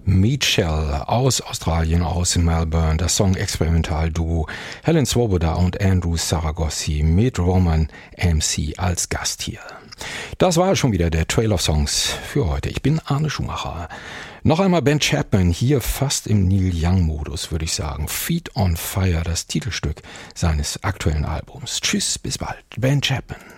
Meatshell aus Australien, aus Melbourne, das Song-Experimental-Duo Helen Swoboda und Andrew Saragossi mit Roman MC als Gast hier. Das war schon wieder der Trail of Songs für heute. Ich bin Arne Schumacher. Noch einmal Ben Chapman, hier fast im Neil Young-Modus, würde ich sagen. Feet on Fire, das Titelstück seines aktuellen Albums. Tschüss, bis bald. Ben Chapman.